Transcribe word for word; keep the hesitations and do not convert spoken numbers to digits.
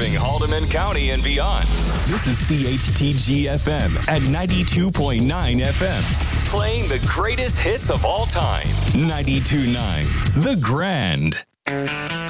Serving Haldeman County and beyond. This is C H T G F M at ninety-two point nine F M. Playing the greatest hits of all time. ninety-two point nine The Grand.